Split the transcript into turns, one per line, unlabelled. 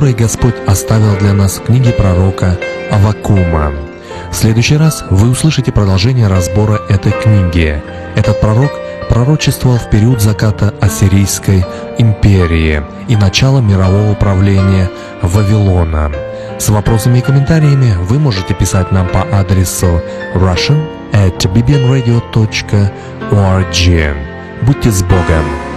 которые Господь оставил для нас в книге пророка Аввакума. В следующий раз вы услышите продолжение разбора этой книги. Этот пророк пророчествовал в период заката Ассирийской империи и начала мирового правления Вавилона. С вопросами и комментариями вы можете писать нам по адресу russian@bbnradio.org. Будьте с Богом!